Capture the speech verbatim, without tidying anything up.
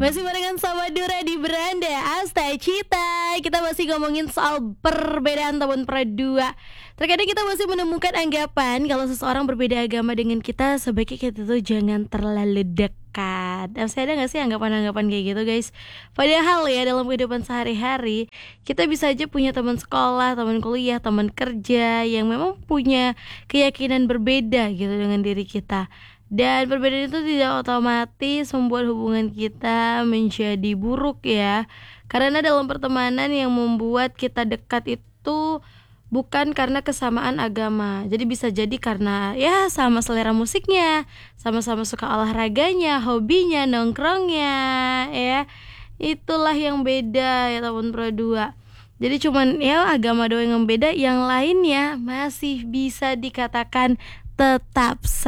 Masih barengan sama Dura di Beranda Asta Cita. Kita masih ngomongin soal perbedaan tahun per dua. Terkadang kita masih menemukan anggapan kalau seseorang berbeda agama dengan kita, sebaiknya kita tuh jangan terlalu dekat. Masih ada gak sih anggapan-anggapan kayak gitu, guys? Padahal ya dalam kehidupan sehari-hari kita bisa aja punya teman sekolah, teman kuliah, teman kerja yang memang punya keyakinan berbeda gitu dengan diri kita. Dan perbedaan itu tidak otomatis membuat hubungan kita menjadi buruk ya. Karena dalam pertemanan yang membuat kita dekat itu bukan karena kesamaan agama. Jadi bisa jadi karena ya sama selera musiknya, sama-sama suka olahraganya, hobinya, nongkrongnya ya. Itulah yang beda ya tahun per dua. Jadi cuman ya agama doang yang beda, yang lainnya masih bisa dikatakan tetap